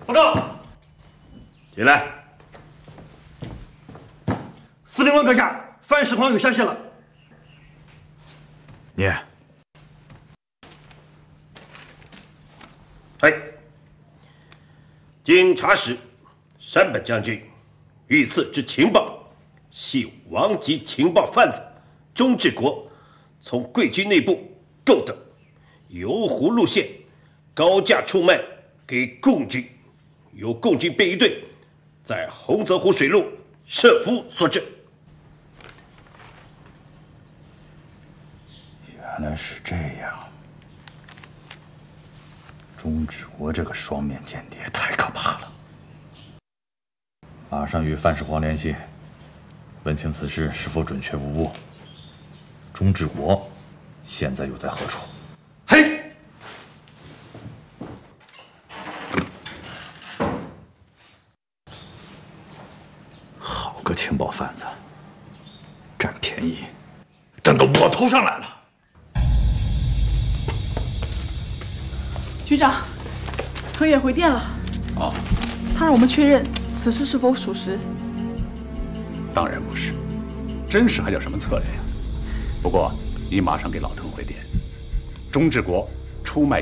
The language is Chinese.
报告， 进来。 司令官阁下，范世煌有消息了。 念。哎，经查实，山本将军遇刺之情报，系王级情报贩子钟志国从贵军内部购得，油湖路线高价出卖给共军，由共军便衣队在洪泽湖水路设伏所致。 原来是这样。钟志国这个双面间谍太可怕了，马上与范世煌联系，问清此事是否准确无误。钟志国现在又在何处？ 嘿， 好个情报贩子，占便宜，占到我头上来了。 局长，藤野回电了。 哦， 他让我们确认此事是否属实。 当然不是，真实还叫什么策略呀？不过你马上给老藤回电，钟志国出卖